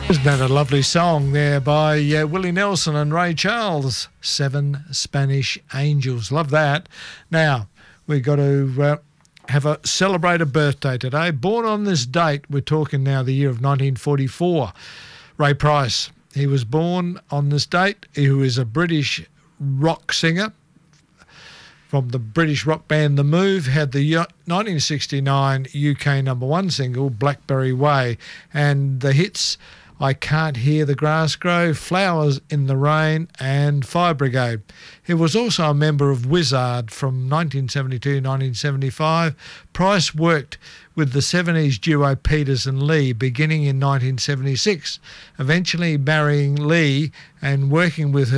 Isn't that a lovely song there by Willie Nelson and Ray Charles? Seven Spanish Angels. Love that. Now, we've got to celebrate a birthday today. Born on this date, we're talking now the year of 1944, Ray Price. He was born on this date. He was a British rock singer from the British rock band The Move, had the 1969 UK #1 single, Blackberry Way, and the hits I Can't Hear the Grass Grow, Flowers in the Rain, and Fire Brigade. He was also a member of Wizard from 1972-1975. Price worked with the 70s duo Peters and Lee beginning in 1976, eventually marrying Lee and working with her